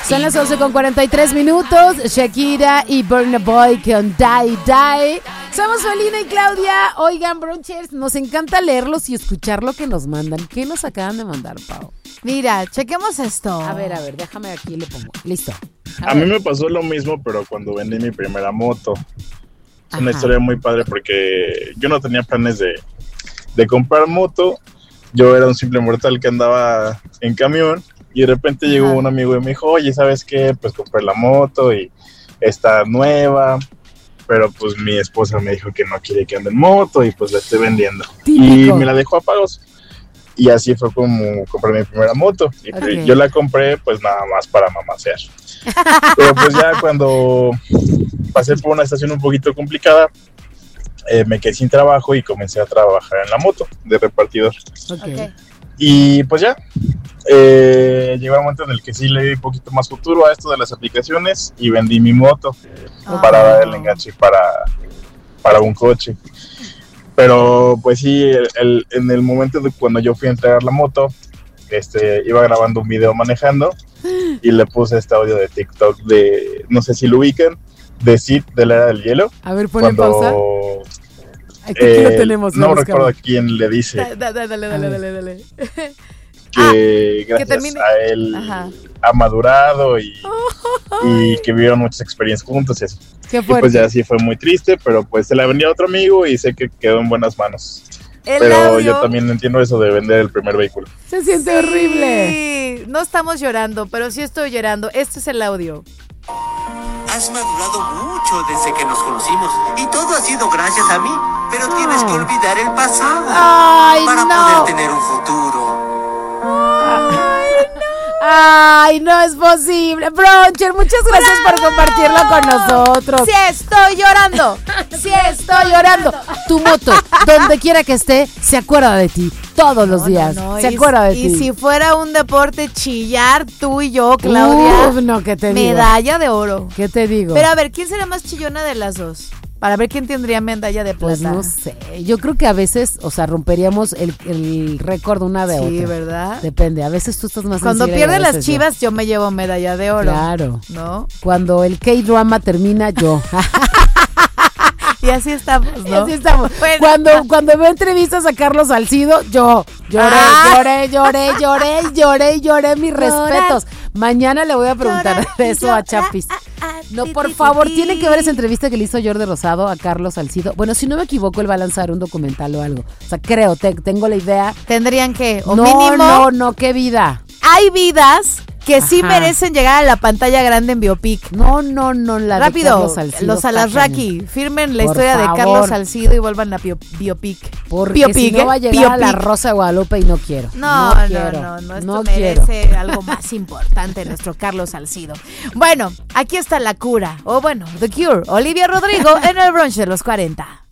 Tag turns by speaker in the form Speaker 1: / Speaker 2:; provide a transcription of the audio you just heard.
Speaker 1: Son las 11:43. Shakira y Burna Boy con Die Die. Somos Felina y Claudia. Oigan, Brunchers, nos encanta leerlos y escuchar lo que nos mandan. ¿Qué nos acaban de mandar, Pau?
Speaker 2: Mira, chequemos esto.
Speaker 1: A ver, déjame aquí, le pongo. Listo.
Speaker 3: A mí me pasó lo mismo, pero cuando vendí mi primera moto. Es una historia muy padre porque yo no tenía planes de comprar moto. Yo era un simple mortal que andaba en camión y de repente llegó un amigo y me dijo, oye, ¿sabes qué? Pues compré la moto y está nueva, pero pues mi esposa me dijo que no quiere que ande en moto y pues la estoy vendiendo. Típico. Y me la dejó a pagos. Y así fue como compré mi primera moto. Y yo la compré pues nada más para mamasear. Pero pues ya cuando pasé por una estación un poquito complicada, me quedé sin trabajo y comencé a trabajar en la moto de repartidor. Y pues ya, llegó un momento en el que sí le di un poquito más futuro a esto de las aplicaciones y vendí mi moto para dar el enganche para un coche. Pero pues sí, en el momento de cuando yo fui a entregar la moto, iba grabando un video manejando y le puse este audio de TikTok de, no sé si lo ubican, de Sid de la Era del Hielo.
Speaker 1: A ver, ponle pausa. Aquí lo tenemos.
Speaker 3: No recuerdo a quién le dice.
Speaker 1: Dale.
Speaker 3: Que gracias a él ha madurado y que vivieron muchas experiencias juntos y así.
Speaker 1: Qué
Speaker 3: fuerte. Y pues ya sí fue muy triste, pero pues se la vendió a otro amigo y sé que quedó en buenas manos. Pero yo también entiendo eso de vender el primer vehículo.
Speaker 1: Se siente horrible.
Speaker 2: No estamos llorando, pero sí estoy llorando. Este es el audio.
Speaker 4: Has madurado mucho desde que nos conocimos y todo ha sido gracias a mí, pero tienes que olvidar el pasado para poder tener un futuro.
Speaker 1: Ay, no es posible. Bruncher, muchas gracias por compartirlo con nosotros.
Speaker 2: Sí estoy llorando.
Speaker 1: Tu moto, donde quiera que esté, se acuerda de ti todos los días. Se acuerda de ti.
Speaker 2: Y si fuera un deporte chillar, tú y yo, Claudia.
Speaker 1: No, ¿qué te digo?
Speaker 2: Medalla de oro.
Speaker 1: ¿Qué te digo?
Speaker 2: Pero a ver, ¿quién será más chillona de las dos? Para ver quién tendría medalla de plata.
Speaker 1: Pues no sé, yo creo que a veces, romperíamos el récord una de otra.
Speaker 2: Sí, ¿verdad?
Speaker 1: Depende, a veces tú estás más
Speaker 2: cuando pierden las Chivas, yo me llevo medalla de oro.
Speaker 1: Claro.
Speaker 2: ¿No?
Speaker 1: Cuando el K-drama termina, yo.
Speaker 2: Y así estamos, ¿no?
Speaker 1: Y así estamos. Bueno, cuando veo entrevistas a Carlos Salcido, yo lloré, mis respetos. Mañana le voy a preguntar eso a Chapis. No, por favor, tiene que ver esa entrevista que le hizo Jordi Rosado a Carlos Salcido. Bueno, si no me equivoco, él va a lanzar un documental o algo. O sea, creo, tengo la idea.
Speaker 2: Tendrían que, o
Speaker 1: no,
Speaker 2: mínimo.
Speaker 1: No, qué vida.
Speaker 2: Hay vidas que sí merecen llegar a la pantalla grande en biopic.
Speaker 1: No, la
Speaker 2: rápido,
Speaker 1: de Carlos Salcido.
Speaker 2: Los Alasraqui, firmen la
Speaker 1: por
Speaker 2: historia
Speaker 1: favor.
Speaker 2: de Carlos Salcido y vuelvan a biopic.
Speaker 1: Porque si no va a llegar a la Rosa de Guadalupe y no quiero.
Speaker 2: No, esto merece algo más importante, nuestro Carlos Salcido. Bueno, aquí está la cura, The Cure, Olivia Rodrigo en el brunch de los 40.